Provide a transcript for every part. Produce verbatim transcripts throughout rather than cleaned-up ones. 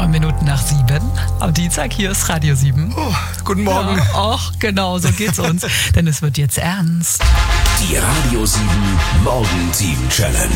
Neun Minuten nach sieben. Am Dienstag, hier ist Radio sieben. Oh, guten Morgen. Ja, ach, genau, so geht's uns. Denn es wird jetzt ernst. Die Radio sieben Morgenteam Challenge.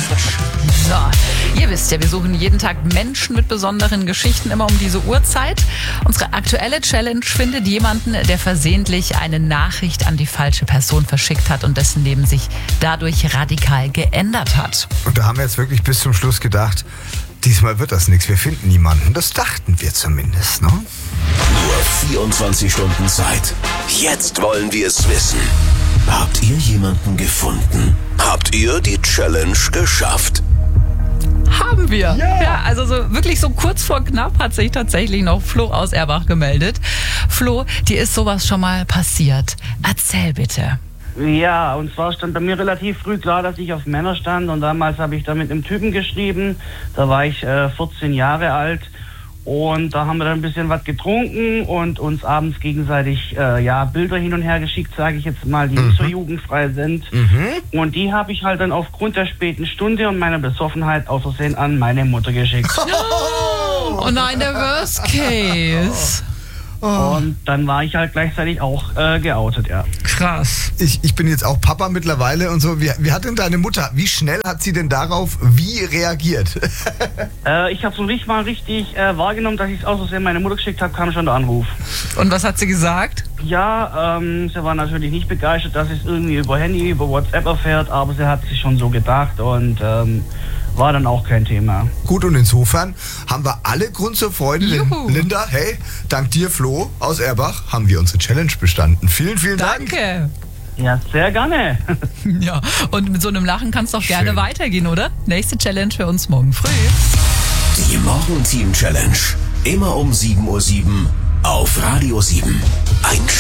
So, ihr wisst ja, wir suchen jeden Tag Menschen mit besonderen Geschichten, immer um diese Uhrzeit. Unsere aktuelle Challenge findet jemanden, der versehentlich eine Nachricht an die falsche Person verschickt hat und dessen Leben sich dadurch radikal geändert hat. Und da haben wir jetzt wirklich bis zum Schluss gedacht, diesmal wird das nichts, wir finden niemanden. Das dachten wir zumindest, ne? Nur vierundzwanzig Stunden Zeit. Jetzt wollen wir es wissen. Habt ihr jemanden gefunden? Habt ihr die Challenge geschafft? Haben wir. Ja. ja, also so wirklich so kurz vor knapp hat sich tatsächlich noch Flo aus Erbach gemeldet. Flo, dir ist sowas schon mal passiert. Erzähl bitte. Ja, und zwar stand bei mir relativ früh klar, dass ich auf Männer stand, und damals habe ich da mit einem Typen geschrieben. Da war ich äh, vierzehn Jahre alt, und da haben wir dann ein bisschen was getrunken und uns abends gegenseitig äh, ja Bilder hin und her geschickt, sage ich jetzt mal, die mhm. nicht so jugendfrei sind. Mhm. Und die habe ich halt dann aufgrund der späten Stunde und meiner Besoffenheit aus Versehen an meine Mutter geschickt. Oh nein, der Worst Case. Oh. Und dann war ich halt gleichzeitig auch äh, geoutet, ja. Krass. Ich, ich bin jetzt auch Papa mittlerweile und so. Wie, wie hat denn deine Mutter, wie schnell hat sie denn darauf wie reagiert? äh, ich habe so nicht mal richtig äh, wahrgenommen, dass ich es aus Versehen meine Mutter geschickt habe, kam schon der Anruf. Und was hat sie gesagt? Ja, ähm, sie war natürlich nicht begeistert, dass es irgendwie über Handy, über WhatsApp erfährt, aber sie hat sich schon so gedacht und ähm, war dann auch kein Thema. Gut, und insofern haben wir alle Grund zur Freude. Juhu. Denn Linda, hey, dank dir, Flo aus Erbach, haben wir unsere Challenge bestanden. Vielen, vielen Dank. Danke. Ja, sehr gerne. Ja, und mit so einem Lachen kann es doch gerne Schön. weitergehen, oder? Nächste Challenge für uns morgen früh. Die Morgenteam Challenge. Immer um sieben Uhr sieben auf Radio sieben. Ein